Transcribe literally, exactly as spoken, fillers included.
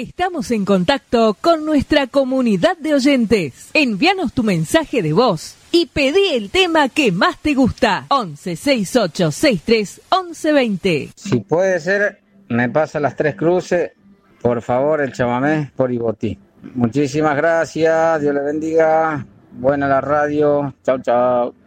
Estamos en contacto con nuestra comunidad de oyentes. Envíanos tu mensaje de voz y pedí el tema que más te gusta. once sesenta y ocho sesenta y tres once veinte. Si puede ser, me pasa las tres cruces, por favor, el chamamé por Ibotí. Muchísimas gracias, Dios le bendiga. Buena la radio. Chau, chau.